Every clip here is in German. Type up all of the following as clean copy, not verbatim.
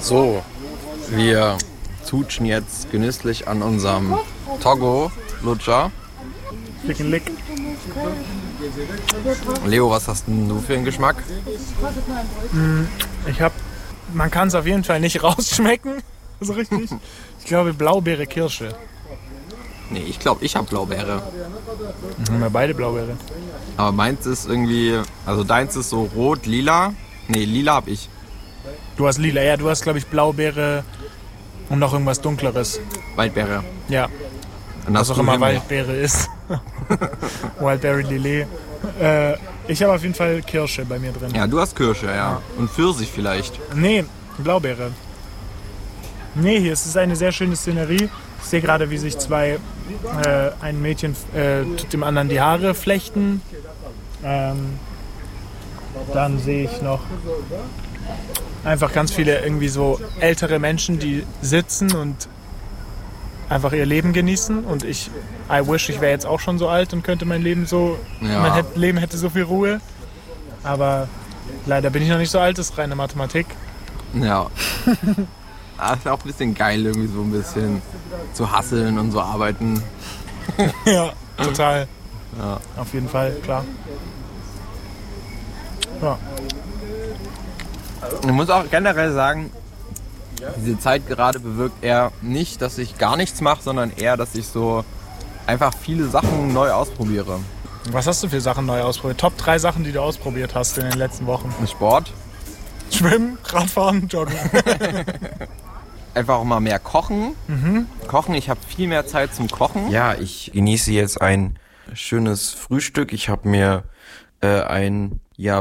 So, wir tutschen jetzt genüsslich an unserem Togo-Lutscher. Licken, lick. Leo, was hast denn du für einen Geschmack? Man kann es auf jeden Fall nicht rausschmecken, so richtig. Ich glaube Blaubeere, Kirsche. Nee, ich glaube, ich habe Blaubeere. Haben wir beide Blaubeere. Aber meins ist irgendwie, also deins ist so rot, lila. Nee, lila hab ich. Du hast lila, ja, du hast glaube ich Blaubeere und noch irgendwas Dunkleres. Waldbeere. Ja, Und was hast auch du immer Himmel. Waldbeere ist. Wildberry Lillet. Ich habe auf jeden Fall Kirsche bei mir drin. Ja, du hast Kirsche, ja. Und Pfirsich vielleicht. Nee, Blaubeere. Nee, hier ist es eine sehr schöne Szenerie. Ich sehe gerade, wie sich ein Mädchen tut dem anderen die Haare flechten. Dann sehe ich noch einfach ganz viele irgendwie so ältere Menschen, die sitzen und einfach ihr Leben genießen. Und I wish, ich wäre jetzt auch schon so alt und könnte mein Leben so, Ja. Leben hätte so viel Ruhe. Aber leider bin ich noch nicht so alt, das ist reine Mathematik. Ja. Aber ist auch ein bisschen geil, irgendwie so ein bisschen zu hasseln und so arbeiten. Ja, total. Ja. Auf jeden Fall, klar. Ja. Ich muss auch generell sagen, diese Zeit gerade bewirkt eher nicht, dass ich gar nichts mache, sondern eher, dass ich so einfach viele Sachen neu ausprobiere. Was hast du für Sachen neu ausprobiert? Top 3 Sachen, die du ausprobiert hast in den letzten Wochen. Sport, Schwimmen, Radfahren, Joggen. einfach auch mal mehr kochen. Kochen, ich habe viel mehr Zeit zum Kochen. Ja, ich genieße jetzt ein schönes Frühstück. Ich habe mir ein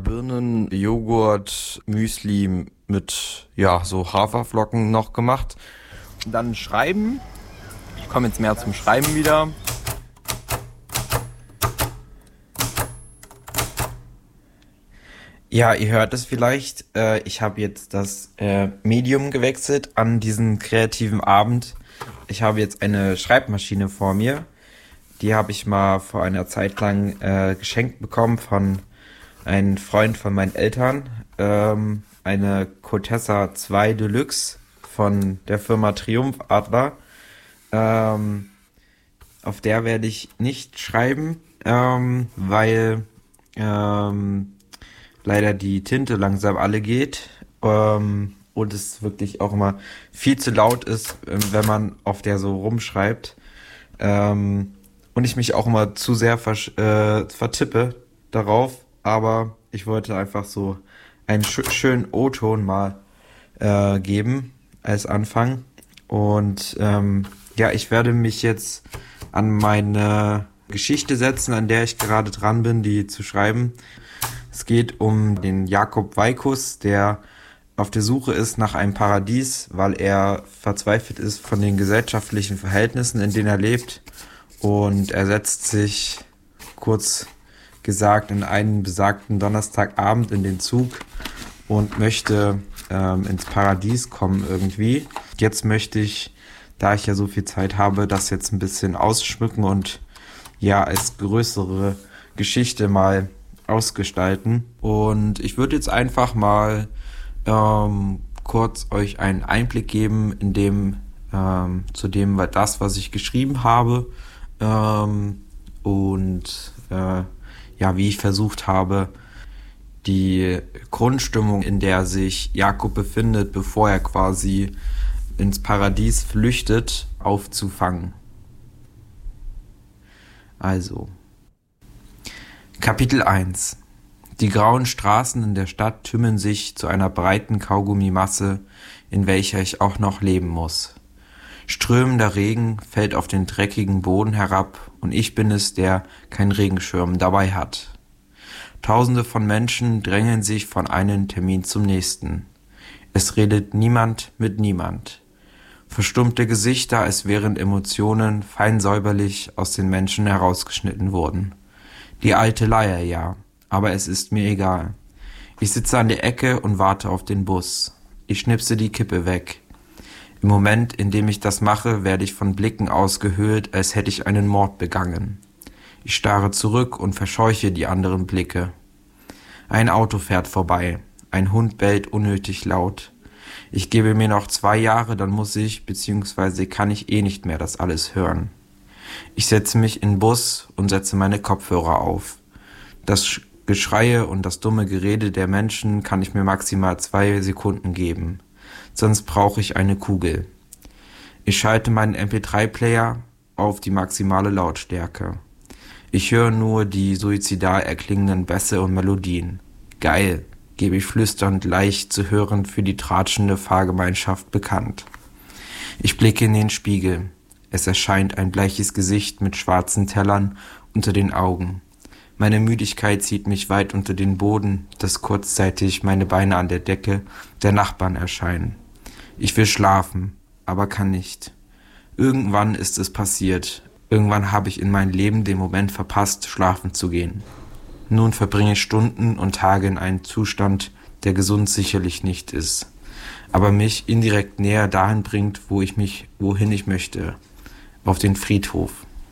Birnen-Joghurt-Müsli mit so Haferflocken noch gemacht. Und dann schreiben. Ich komme jetzt mehr zum Schreiben wieder. Ja, ihr hört es vielleicht. Ich habe jetzt das Medium gewechselt an diesen kreativen Abend. Ich habe jetzt eine Schreibmaschine vor mir. Die habe ich mal vor einer Zeit lang geschenkt bekommen von einem Freund von meinen Eltern. Eine Contessa 2 Deluxe von der Firma Triumph Adler. Auf der werde ich nicht schreiben, weil leider die Tinte langsam alle geht und es wirklich auch immer viel zu laut ist, wenn man auf der so rumschreibt. Und ich mich auch immer zu sehr vertippe darauf, aber ich wollte einfach so einen schönen O-Ton mal geben als Anfang. Und ich werde mich jetzt an meine Geschichte setzen, an der ich gerade dran bin, die zu schreiben. Es geht um den Jakob Weikus, der auf der Suche ist nach einem Paradies, weil er verzweifelt ist von den gesellschaftlichen Verhältnissen, in denen er lebt. Und er setzt sich, kurz gesagt, in einen besagten Donnerstagabend in den Zug und möchte ins Paradies kommen irgendwie. Jetzt möchte ich, da ich ja so viel Zeit habe, das jetzt ein bisschen ausschmücken und als größere Geschichte mal ausgestalten. Und ich würde jetzt einfach mal kurz euch einen Einblick geben in dem zu dem, was ich geschrieben habe wie ich versucht habe, die Grundstimmung, in der sich Jakob befindet, bevor er quasi ins Paradies flüchtet, aufzufangen. Also, Kapitel 1. Die grauen Straßen in der Stadt tümmeln sich zu einer breiten Kaugummimasse, in welcher ich auch noch leben muss. Strömender Regen fällt auf den dreckigen Boden herab und ich bin es, der keinen Regenschirm dabei hat. Tausende von Menschen drängeln sich von einem Termin zum nächsten. Es redet niemand mit niemand. Verstummte Gesichter, als wären Emotionen fein säuberlich aus den Menschen herausgeschnitten wurden. Die alte Leier, ja, aber es ist mir egal. Ich sitze an der Ecke und warte auf den Bus. Ich schnipse die Kippe weg. Im Moment, in dem ich das mache, werde ich von Blicken ausgehöhlt, als hätte ich einen Mord begangen. Ich starre zurück und verscheuche die anderen Blicke. Ein Auto fährt vorbei. Ein Hund bellt unnötig laut. Ich gebe mir noch 2 Jahre, dann muss ich bzw. kann ich nicht mehr das alles hören. Ich setze mich in den Bus und setze meine Kopfhörer auf. Das Geschreie und das dumme Gerede der Menschen kann ich mir maximal 2 Sekunden geben. Sonst brauche ich eine Kugel. Ich schalte meinen MP3-Player auf die maximale Lautstärke. Ich höre nur die suizidal erklingenden Bässe und Melodien. Geil, gebe ich flüsternd leicht zu hören für die tratschende Fahrgemeinschaft bekannt. Ich blicke in den Spiegel. Es erscheint ein bleiches Gesicht mit schwarzen Tellern unter den Augen. Meine Müdigkeit zieht mich weit unter den Boden, dass kurzzeitig meine Beine an der Decke der Nachbarn erscheinen. Ich will schlafen, aber kann nicht. Irgendwann ist es passiert. Irgendwann habe ich in meinem Leben den Moment verpasst, schlafen zu gehen. Nun verbringe ich Stunden und Tage in einem Zustand, der gesund sicherlich nicht ist, aber mich indirekt näher dahin bringt, wohin ich möchte. Auf den Friedhof.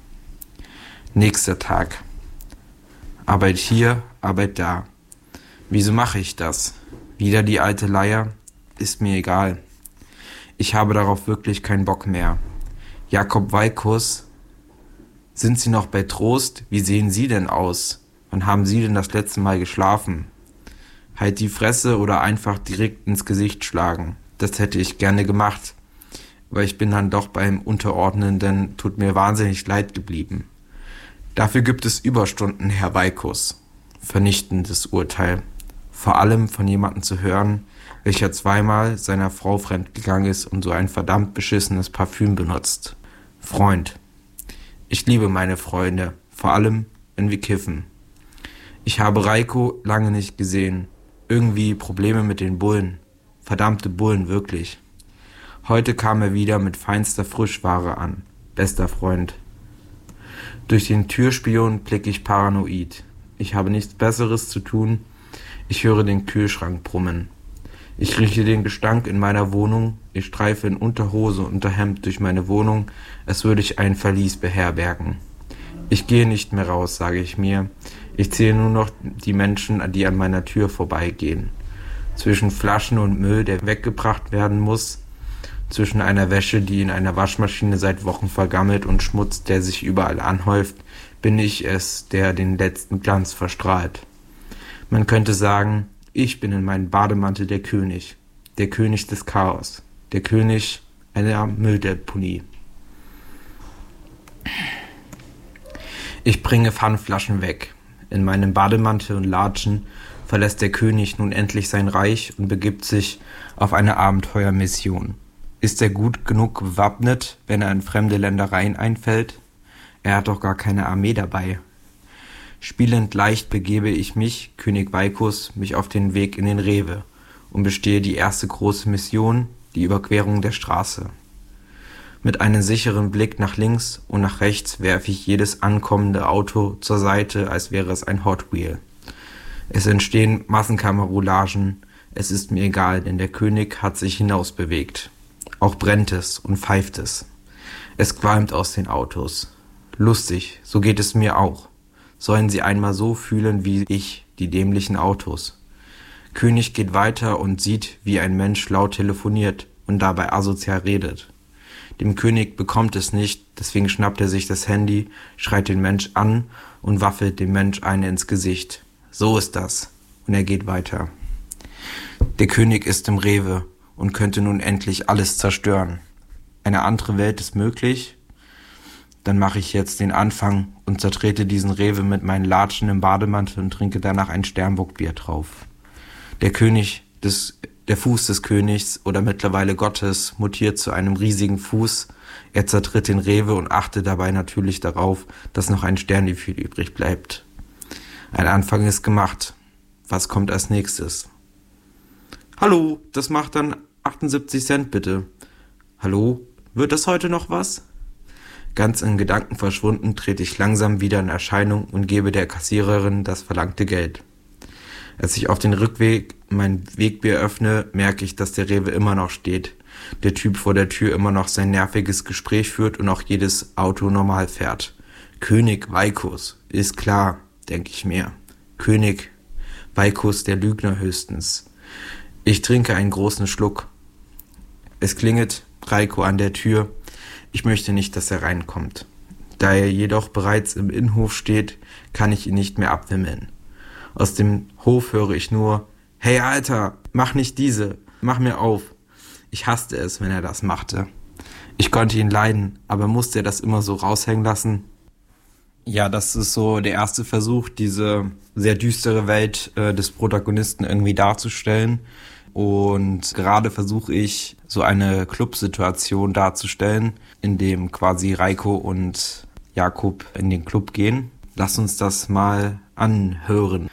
Nächster Tag. Arbeit hier, Arbeit da. Wieso mache ich das? Wieder die alte Leier? Ist mir egal. Ich habe darauf wirklich keinen Bock mehr. Jakob Weikus, sind Sie noch bei Trost? Wie sehen Sie denn aus? Wann haben Sie denn das letzte Mal geschlafen? Halt die Fresse oder einfach direkt ins Gesicht schlagen. Das hätte ich gerne gemacht. Aber ich bin dann doch beim Unterordnenden, tut mir wahnsinnig leid geblieben. Dafür gibt es Überstunden, Herr Weikus. Vernichtendes Urteil. Vor allem von jemandem zu hören, welcher 2-mal seiner Frau fremdgegangen ist und so ein verdammt beschissenes Parfüm benutzt. Freund. Ich liebe meine Freunde, vor allem, wenn wir kiffen. Ich habe Reiko lange nicht gesehen. Irgendwie Probleme mit den Bullen. Verdammte Bullen, wirklich. Heute kam er wieder mit feinster Frischware an. Bester Freund. Durch den Türspion blicke ich paranoid. Ich habe nichts Besseres zu tun. Ich höre den Kühlschrank brummen. Ich rieche den Gestank in meiner Wohnung. Ich streife in Unterhose und Unterhemd durch meine Wohnung, als würde ich ein Verlies beherbergen. Ich gehe nicht mehr raus, sage ich mir. Ich zähle nur noch die Menschen, die an meiner Tür vorbeigehen. Zwischen Flaschen und Müll, der weggebracht werden muss, zwischen einer Wäsche, die in einer Waschmaschine seit Wochen vergammelt und Schmutz, der sich überall anhäuft, bin ich es, der den letzten Glanz verstrahlt. Man könnte sagen, ich bin in meinem Bademantel der König des Chaos, der König einer Mülldeponie. Ich bringe Pfandflaschen weg. In meinem Bademantel und Latschen verlässt der König nun endlich sein Reich und begibt sich auf eine Abenteuermission. Ist er gut genug bewappnet, wenn er in fremde Ländereien einfällt? Er hat doch gar keine Armee dabei. Spielend leicht begebe ich mich, König Weikus, mich auf den Weg in den Rewe und bestehe die erste große Mission, die Überquerung der Straße. Mit einem sicheren Blick nach links und nach rechts werfe ich jedes ankommende Auto zur Seite, als wäre es ein Hot Wheel. Es entstehen Massenkamerulagen, es ist mir egal, denn der König hat sich hinausbewegt. Auch brennt es und pfeift es. Es qualmt aus den Autos. Lustig, so geht es mir auch. Sollen sie einmal so fühlen wie ich, die dämlichen Autos. König geht weiter und sieht, wie ein Mensch laut telefoniert und dabei asozial redet. Dem König bekommt es nicht, deswegen schnappt er sich das Handy, schreit den Mensch an und waffelt dem Mensch eine ins Gesicht. So ist das. Und er geht weiter. Der König ist im Rewe und könnte nun endlich alles zerstören. Eine andere Welt ist möglich? Dann mache ich jetzt den Anfang und zertrete diesen Rewe mit meinen Latschen im Bademantel und trinke danach ein Sternburg-Bier drauf. Der Fuß des Königs oder mittlerweile Gottes mutiert zu einem riesigen Fuß. Er zertritt den Rewe und achtet dabei natürlich darauf, dass noch ein Sterngefühl übrig bleibt. Ein Anfang ist gemacht. Was kommt als nächstes? Hallo, das macht dann 78 Cent bitte. Hallo, wird das heute noch was? Ganz in Gedanken verschwunden trete ich langsam wieder in Erscheinung und gebe der Kassiererin das verlangte Geld. Als ich auf den Rückweg mein Wegbier öffne, merke ich, dass der Rewe immer noch steht. Der Typ vor der Tür immer noch sein nerviges Gespräch führt und auch jedes Auto normal fährt. König Weikus, ist klar, denke ich mir. König Weikus, der Lügner höchstens. Ich trinke einen großen Schluck. Es klingelt Reiko an der Tür. Ich möchte nicht, dass er reinkommt. Da er jedoch bereits im Innenhof steht, kann ich ihn nicht mehr abwimmeln. Aus dem Hof höre ich nur: Hey Alter, mach nicht diese, mach mir auf. Ich hasste es, wenn er das machte. Ich konnte ihn leiden, aber musste er das immer so raushängen lassen? Ja, das ist so der erste Versuch, diese sehr düstere Welt des Protagonisten irgendwie darzustellen. Und gerade versuche ich, so eine Clubsituation darzustellen, in dem quasi Reiko und Jakob in den Club gehen. Lass uns das mal anhören.